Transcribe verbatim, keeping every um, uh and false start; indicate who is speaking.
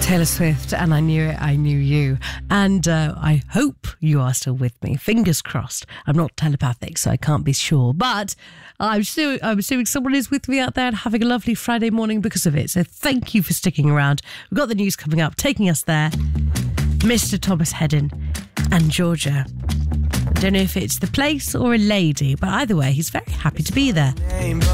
Speaker 1: Taylor Swift, and I Knew It, I Knew You. And uh, I hope you are still with me. Fingers crossed. I'm not telepathic, so I can't be sure. But I'm, still, I'm assuming someone is with me out there and having a lovely Friday morning because of it. So thank you for sticking around. We've got the news coming up, taking us there. Mister Thomas Hedden and Georgia. I don't know if it's the place or a lady, but either way, he's very happy to be there.